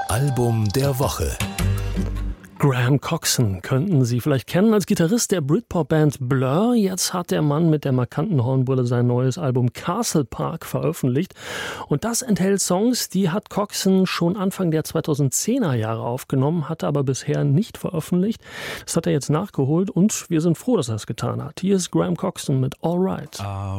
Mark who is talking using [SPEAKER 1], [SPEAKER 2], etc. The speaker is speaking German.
[SPEAKER 1] Album der Woche.
[SPEAKER 2] Graham Coxon könnten Sie vielleicht kennen als Gitarrist der Britpop-Band Blur. Jetzt hat der Mann mit der markanten Hornbrille sein neues Album Castle Park veröffentlicht. Und das enthält Songs, die hat Coxon schon Anfang der 2010er Jahre aufgenommen, hatte aber bisher nicht veröffentlicht. Das hat er jetzt nachgeholt und wir sind froh, dass er es getan hat. Hier ist Graham Coxon mit All Right.